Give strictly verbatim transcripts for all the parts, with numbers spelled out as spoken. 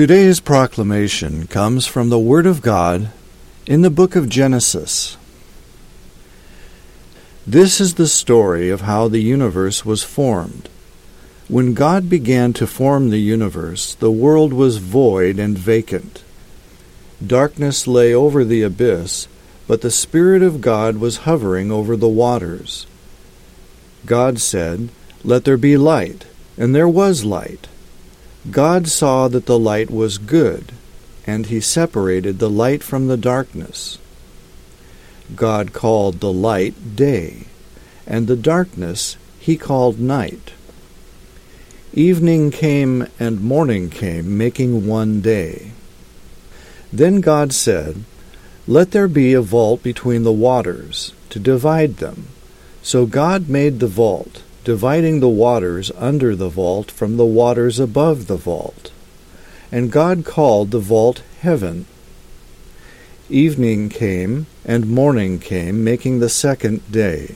Today's proclamation comes from the Word of God in the book of Genesis. This is the story of how the universe was formed. When God began to form the universe, the world was void and vacant. Darkness lay over the abyss, but the Spirit of God was hovering over the waters. God said, "Let there be light," and there was light. God saw that the light was good, and he separated the light from the darkness. God called the light day, and the darkness he called night. Evening came and morning came, making one day. Then God said, "Let there be a vault between the waters, to divide them." So God made the vault, dividing the waters under the vault from the waters above the vault. And God called the vault heaven. Evening came, and morning came, making the second day.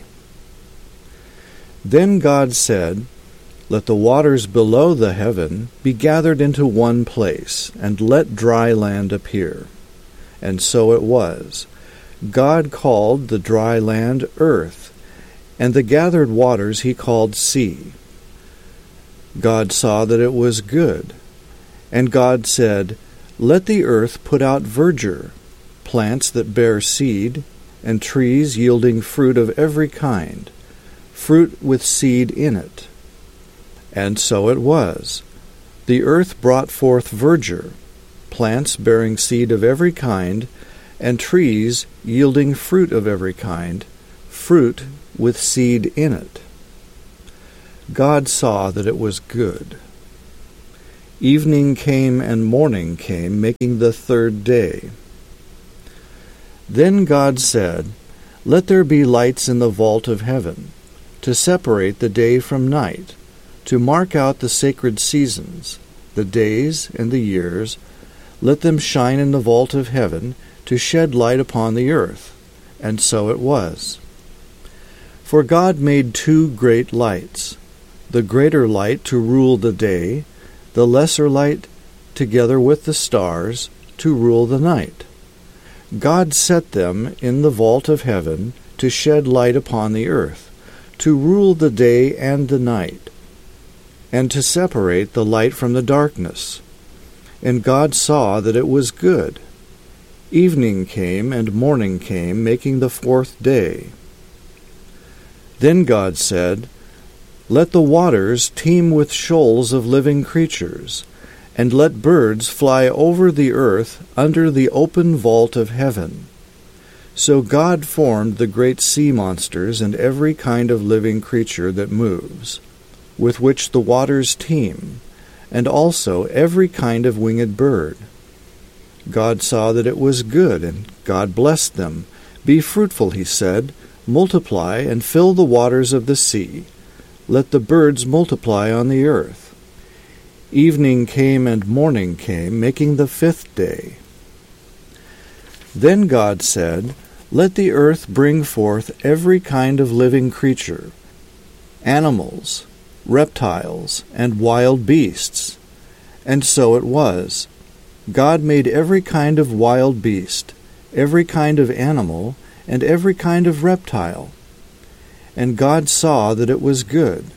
Then God said, "Let the waters below the heaven be gathered into one place, and let dry land appear." And so it was. God called the dry land earth, and the gathered waters he called sea. God saw that it was good. And God said, "Let the earth put out verdure, plants that bear seed, and trees yielding fruit of every kind, fruit with seed in it." And so it was. The earth brought forth verdure, plants bearing seed of every kind, and trees yielding fruit of every kind, fruit with seed in it. God saw that it was good. Evening came and morning came, making the third day. Then God said, "Let there be lights in the vault of heaven, to separate the day from night, to mark out the sacred seasons, the days and the years. Let them shine in the vault of heaven, to shed light upon the earth." And so it was. For God made two great lights, the greater light to rule the day, the lesser light, together with the stars, to rule the night. God set them in the vault of heaven to shed light upon the earth, to rule the day and the night, and to separate the light from the darkness. And God saw that it was good. Evening came and morning came, making the fourth day. Then God said, "Let the waters teem with shoals of living creatures, and let birds fly over the earth under the open vault of heaven." So God formed the great sea monsters and every kind of living creature that moves, with which the waters teem, and also every kind of winged bird. God saw that it was good, and God blessed them. "Be fruitful," he said, "multiply and fill the waters of the sea. Let the birds multiply on the earth." Evening came and morning came, making the fifth day. Then God said, "Let the earth bring forth every kind of living creature, animals, reptiles, and wild beasts." And so it was. God made every kind of wild beast, every kind of animal, and every kind of reptile. And God saw that it was good.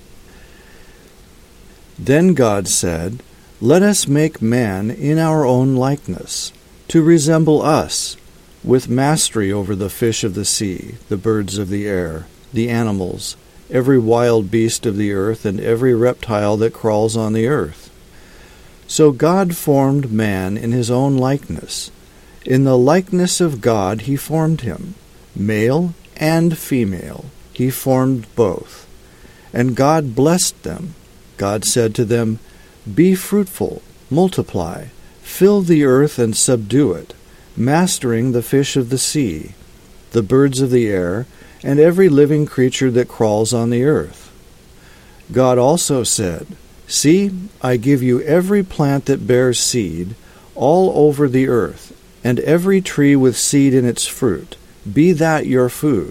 Then God said, "Let us make man in our own likeness, to resemble us, with mastery over the fish of the sea, the birds of the air, the animals, every wild beast of the earth, and every reptile that crawls on the earth." So God formed man in his own likeness. In the likeness of God he formed him. Male and female, he formed both. And God blessed them. God said to them, "Be fruitful, multiply, fill the earth and subdue it, mastering the fish of the sea, the birds of the air, and every living creature that crawls on the earth." God also said, "See, I give you every plant that bears seed, all over the earth, and every tree with seed in its fruit. Be that your food.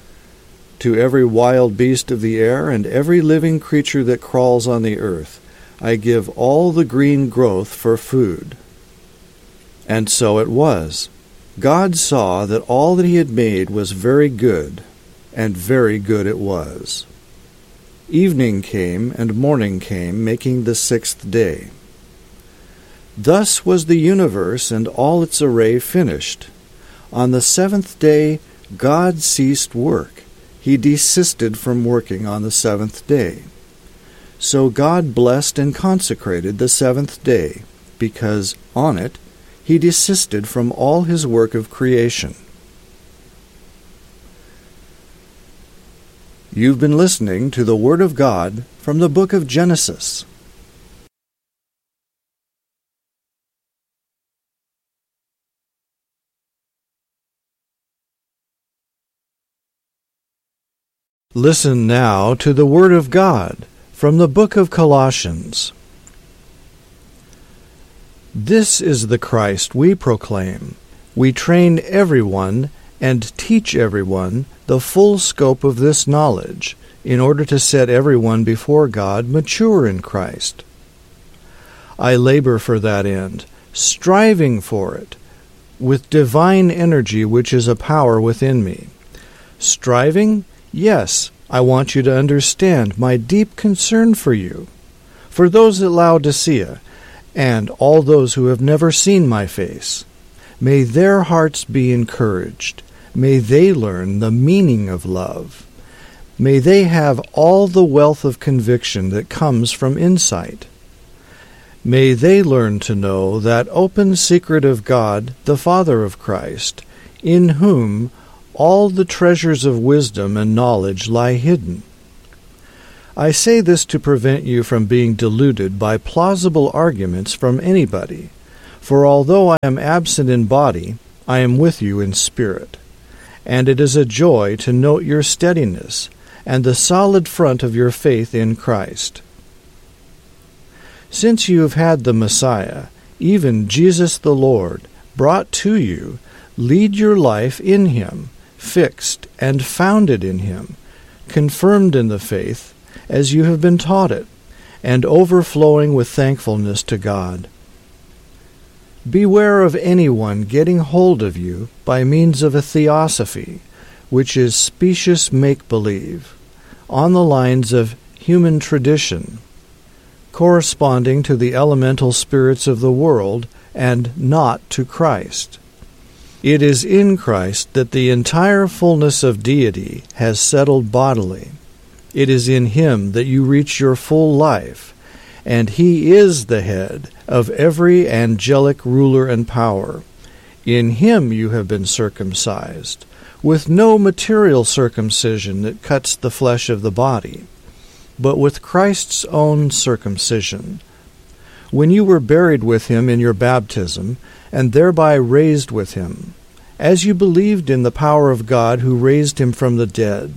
To every wild beast of the air and every living creature that crawls on the earth, I give all the green growth for food." And so it was. God saw that all that he had made was very good, and very good it was. Evening came, and morning came, making the sixth day. Thus was the universe and all its array finished. On the seventh day God ceased work. He desisted from working on the seventh day. So God blessed and consecrated the seventh day, because on it he desisted from all his work of creation. You've been listening to the Word of God from the book of Genesis. Listen now to the Word of God from the book of Colossians. This is the Christ we proclaim. We train everyone and teach everyone the full scope of this knowledge, in order to set everyone before God mature in Christ. I labor for that end, striving for it, with divine energy which is a power within me. Striving? Yes, I want you to understand my deep concern for you, for those at Laodicea, and all those who have never seen my face. May their hearts be encouraged. May they learn the meaning of love. May they have all the wealth of conviction that comes from insight. May they learn to know that open secret of God, the Father of Christ, in whom all the treasures of wisdom and knowledge lie hidden. I say this to prevent you from being deluded by plausible arguments from anybody, for although I am absent in body, I am with you in spirit. And it is a joy to note your steadiness and the solid front of your faith in Christ. Since you have had the Messiah, even Jesus the Lord, brought to you, lead your life in him, fixed and founded in him, confirmed in the faith, as you have been taught it, and overflowing with thankfulness to God. Beware of anyone getting hold of you by means of a theosophy, which is specious make-believe, on the lines of human tradition, corresponding to the elemental spirits of the world and not to Christ. It is in Christ that the entire fullness of deity has settled bodily. It is in him that you reach your full life, and he is the head of every angelic ruler and power. In him you have been circumcised, with no material circumcision that cuts the flesh of the body, but with Christ's own circumcision. When you were buried with him in your baptism, and thereby raised with him, as you believed in the power of God who raised him from the dead.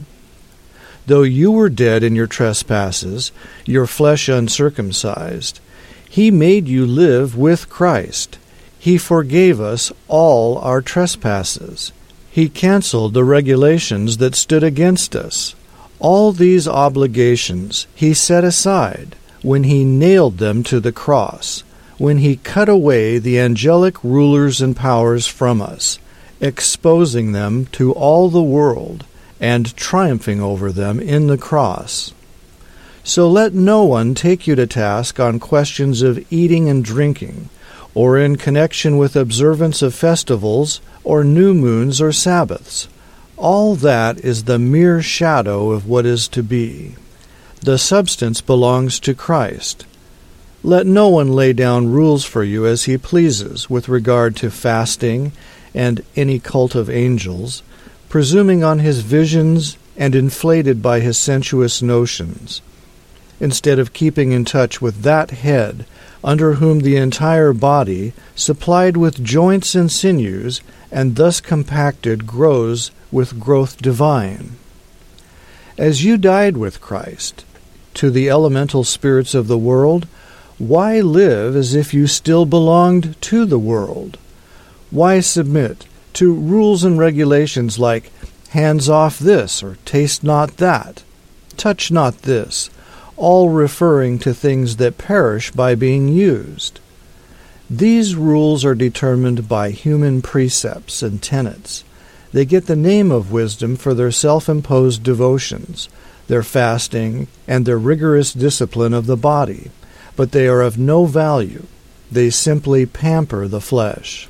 Though you were dead in your trespasses, your flesh uncircumcised, he made you live with Christ. He forgave us all our trespasses. He canceled the regulations that stood against us. All these obligations he set aside when he nailed them to the cross, when he cut away the angelic rulers and powers from us, exposing them to all the world, and triumphing over them in the cross. So let no one take you to task on questions of eating and drinking, or in connection with observance of festivals, or new moons or Sabbaths. All that is the mere shadow of what is to be. The substance belongs to Christ. Let no one lay down rules for you as he pleases with regard to fasting and any cult of angels, presuming on his visions and inflated by his sensuous notions, instead of keeping in touch with that head, under whom the entire body, supplied with joints and sinews, and thus compacted, grows with growth divine. As you died with Christ to the elemental spirits of the world, why live as if you still belonged to the world? Why submit to rules and regulations like hands off this or taste not that, touch not this, all referring to things that perish by being used. These rules are determined by human precepts and tenets. They get the name of wisdom for their self-imposed devotions, their fasting, and their rigorous discipline of the body, but they are of no value. They simply pamper the flesh.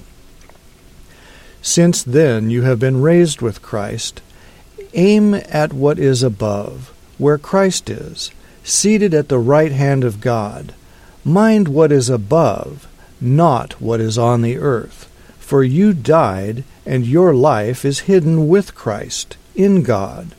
Since then you have been raised with Christ, aim at what is above, where Christ is, seated at the right hand of God. Mind what is above, not what is on the earth. For you died, and your life is hidden with Christ in God.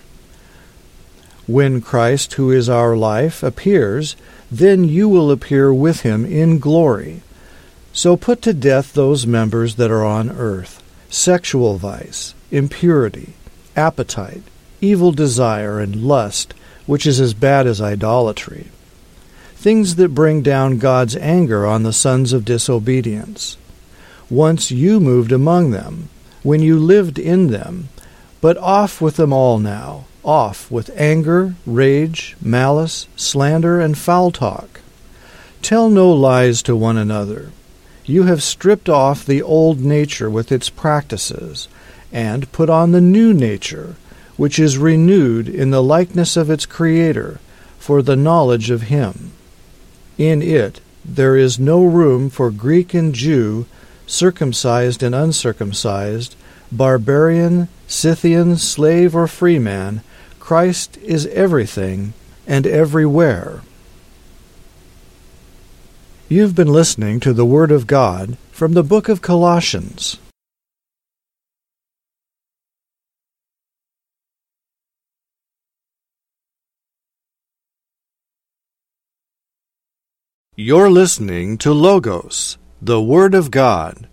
When Christ, who is our life, appears, then you will appear with him in glory. So put to death those members that are on earth: sexual vice, impurity, appetite, evil desire, and lust, which is as bad as idolatry. Things that bring down God's anger on the sons of disobedience. Once you moved among them, when you lived in them, but off with them all now, off with anger, rage, malice, slander, and foul talk. Tell no lies to one another. You have stripped off the old nature with its practices, and put on the new nature, which is renewed in the likeness of its Creator, for the knowledge of Him. In it there is no room for Greek and Jew, circumcised and uncircumcised, barbarian, Scythian, slave or free man. Christ is everything and everywhere. You've been listening to the Word of God from the book of Colossians. You're listening to Logos, the Word of God,